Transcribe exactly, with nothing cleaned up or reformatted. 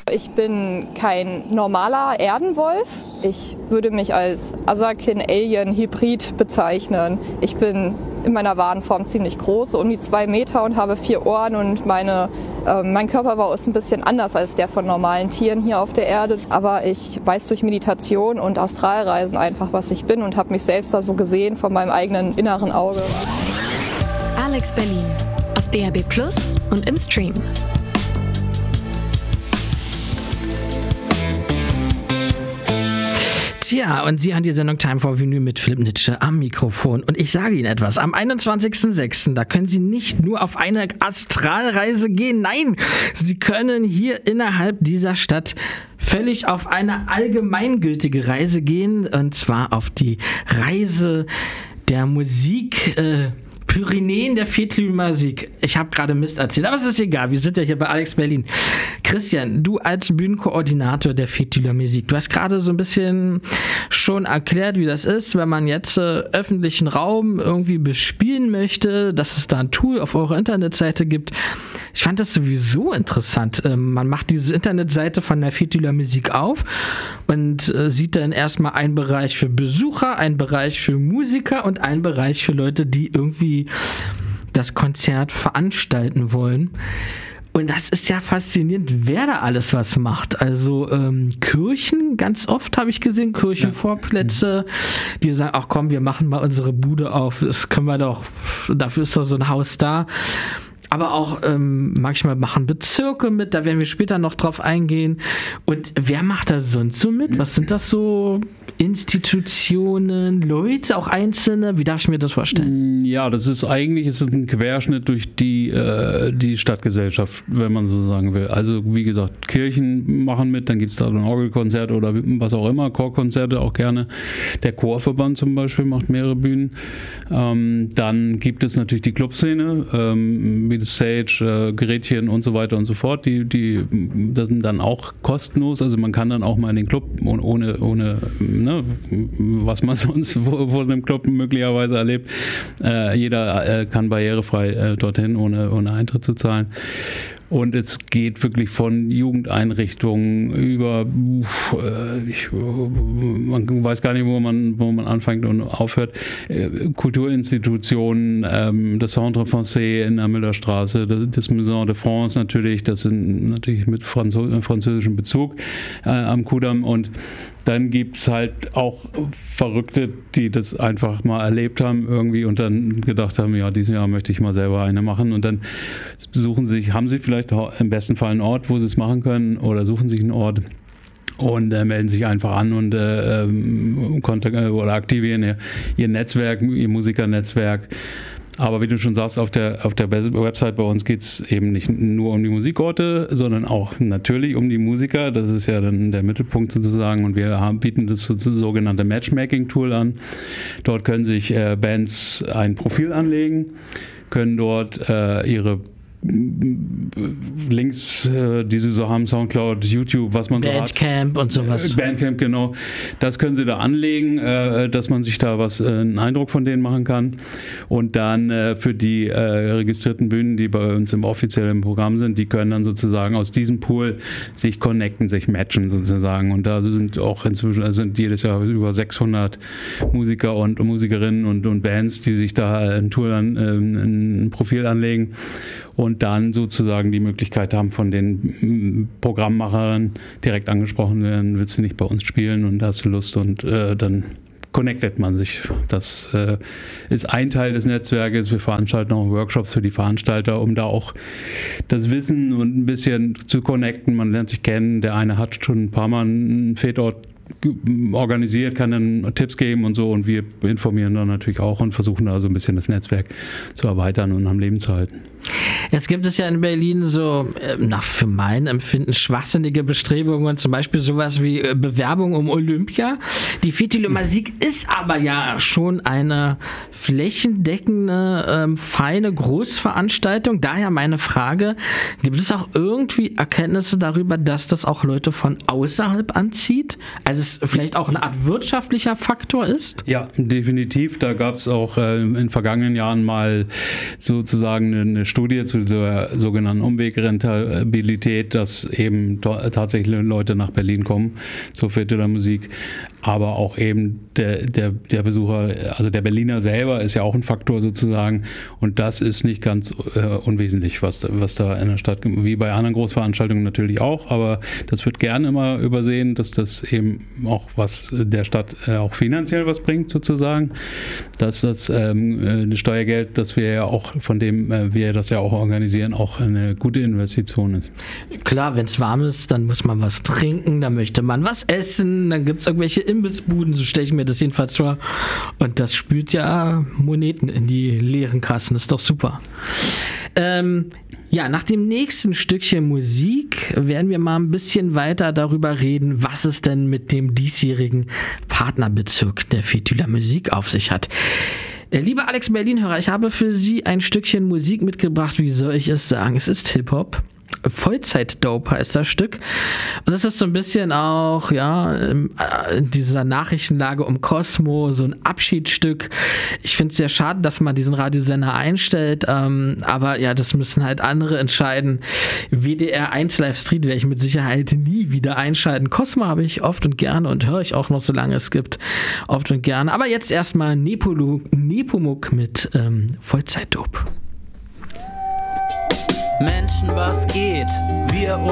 Ich bin kein normaler Erdenwolf. Ich würde mich als Asakin-Alien-Hybrid bezeichnen. Ich bin in meiner wahren Form ziemlich groß, so um die zwei Meter und habe vier Ohren und meine, äh, mein Körperbau ist ein bisschen anders als der von normalen Tieren hier auf der Erde. Aber ich weiß durch Meditation und Astralreisen einfach, was ich bin und habe mich selbst da so gesehen von meinem eigenen inneren Auge. Alex Berlin auf D A B Plus und im Stream. Tja, und Sie haben die Sendung Time for Vinyl mit Philipp Nitsche am Mikrofon. Und ich sage Ihnen etwas, am einundzwanzigsten sechsten, da können Sie nicht nur auf eine Astralreise gehen, nein, Sie können hier innerhalb dieser Stadt völlig auf eine allgemeingültige Reise gehen, und zwar auf die Reise der Musik, äh, Pyrenäen der Fetluy-Musik. Ich habe gerade Mist erzählt, aber es ist egal. Wir sind ja hier bei Alex Berlin. Christian, du als Bühnenkoordinator der Fetluy-Musik, du hast gerade so ein bisschen schon erklärt, wie das ist, wenn man jetzt äh, öffentlichen Raum irgendwie bespielen möchte, dass es da ein Tool auf eurer Internetseite gibt. Ich fand das sowieso interessant. Ähm, man macht diese Internetseite von der Fetluy-Musik auf und äh, sieht dann erstmal einen Bereich für Besucher, einen Bereich für Musiker und einen Bereich für Leute, die irgendwie das Konzert veranstalten wollen. Und das ist ja faszinierend, wer da alles was macht. Also ähm, Kirchen, ganz oft habe ich gesehen, Kirchenvorplätze, ja. Die sagen, ach komm, wir machen mal unsere Bude auf, das können wir doch, dafür ist doch so ein Haus da. Aber auch ähm, manchmal machen Bezirke mit, da werden wir später noch drauf eingehen. Und wer macht da sonst so mit? Was sind das so Institutionen, Leute, auch Einzelne? Wie darf ich mir das vorstellen? Ja, das ist eigentlich ist es ein Querschnitt durch die, äh, die Stadtgesellschaft, wenn man so sagen will. Also wie gesagt, Kirchen machen mit, dann gibt es da ein Orgelkonzert oder was auch immer, Chorkonzerte auch gerne. Der Chorverband zum Beispiel macht mehrere Bühnen. Ähm, dann gibt es natürlich die Clubszene, ähm, wie das Sage, äh, Gerätchen und so weiter und so fort, die, die das sind dann auch kostenlos, also man kann dann auch mal in den Club ohne, ohne ne, was man sonst vor, vor einem Club möglicherweise erlebt, äh, jeder äh, kann barrierefrei äh, dorthin, ohne, ohne Eintritt zu zahlen. Und es geht wirklich von Jugendeinrichtungen über, äh, ich, man weiß gar nicht, wo man, wo man anfängt und aufhört, äh, Kulturinstitutionen, ähm, das Centre Français in der Müllerstraße, das, das Maison de France natürlich, das sind natürlich mit Franzö- französischem Bezug äh, am Kudamm, und dann gibt es halt auch Verrückte, die das einfach mal erlebt haben irgendwie und dann gedacht haben, ja, dieses Jahr möchte ich mal selber eine machen, und dann suchen sich, haben sie vielleicht im besten Fall einen Ort, wo sie es machen können, oder suchen sich einen Ort und äh, melden sich einfach an und äh, kontakt- oder aktivieren ihr, ihr Netzwerk, ihr Musikernetzwerk. Aber wie du schon sagst, auf der, auf der Website bei uns geht es eben nicht nur um die Musikorte, sondern auch natürlich um die Musiker. Das ist ja dann der Mittelpunkt sozusagen. Und wir haben, bieten das sogenannte Matchmaking-Tool an. Dort können sich äh, Bands ein Profil anlegen, können dort äh, ihre Links, äh, die sie so haben, Soundcloud, YouTube, was man so hat. Bandcamp und sowas. Bandcamp, genau. Das können sie da anlegen, äh, dass man sich da was, äh, einen Eindruck von denen machen kann. Und dann äh, für die äh, registrierten Bühnen, die bei uns im offiziellen Programm sind, die können dann sozusagen aus diesem Pool sich connecten, sich matchen sozusagen. Und da sind auch inzwischen, also sind jedes Jahr über sechshundert Musiker und Musikerinnen und, und Bands, die sich da ein Tool an, äh, ein Profil anlegen. Und dann sozusagen die Möglichkeit haben, von den Programmmachern direkt angesprochen werden, willst du nicht bei uns spielen und hast du Lust, und äh, dann connectet man sich. Das äh, ist ein Teil des Netzwerkes. Wir veranstalten auch Workshops für die Veranstalter, um da auch das Wissen und ein bisschen zu connecten. Man lernt sich kennen. Der eine hat schon ein paar Mal einen Fetort organisiert, kann dann Tipps geben und so, und wir informieren dann natürlich auch und versuchen da so ein bisschen das Netzwerk zu erweitern und am Leben zu halten. Jetzt gibt es ja in Berlin so, nach für mein Empfinden, schwachsinnige Bestrebungen, zum Beispiel sowas wie Bewerbung um Olympia. Die Fetluy-Musik ist aber ja schon eine flächendeckende, ähm, feine Großveranstaltung. Daher meine Frage, gibt es auch irgendwie Erkenntnisse darüber, dass das auch Leute von außerhalb anzieht? Also es vielleicht auch eine Art wirtschaftlicher Faktor ist? Ja, definitiv. Da gab es auch äh, in vergangenen Jahren mal sozusagen eine, eine Studie zu der sogenannten Umwegrentabilität, dass eben tatsächlich Leute nach Berlin kommen zur Vierteler Musik, aber auch eben der, der, der Besucher, also der Berliner selber ist ja auch ein Faktor sozusagen, und das ist nicht ganz äh, unwesentlich, was da, was da in der Stadt, wie bei anderen Großveranstaltungen natürlich auch, aber das wird gerne immer übersehen, dass das eben auch was der Stadt äh, auch finanziell was bringt sozusagen, dass das ähm, Steuergeld, das wir ja auch, von dem äh, wir das ja auch organisieren, auch eine gute Investition ist. Klar, wenn es warm ist, dann muss man was trinken, dann möchte man was essen, dann gibt es irgendwelche Imbissbuden, so stelle ich mir das jedenfalls vor. Und das spült ja Moneten in die leeren Kassen, das ist doch super. Ähm, ja, nach dem nächsten Stückchen Musik werden wir mal ein bisschen weiter darüber reden, was es denn mit dem diesjährigen Partnerbezirk der Fetüler Musik auf sich hat. Liebe Alex Berlin-Hörer, ich habe für Sie ein Stückchen Musik mitgebracht, wie soll ich es sagen? Es ist Hip-Hop. Vollzeit-Dope heißt das Stück. Und das ist so ein bisschen auch, ja, in dieser Nachrichtenlage um Cosmo, so ein Abschiedsstück. Ich finde es sehr schade, dass man diesen Radiosender einstellt, ähm, aber ja, das müssen halt andere entscheiden. W D R eins Live Street werde ich mit Sicherheit nie wieder einschalten. Cosmo habe ich oft und gerne und höre ich auch noch, solange es gibt, oft und gerne. Aber jetzt erstmal Nepomuk mit ähm, Vollzeit-Dope. Menschen, was geht? Wir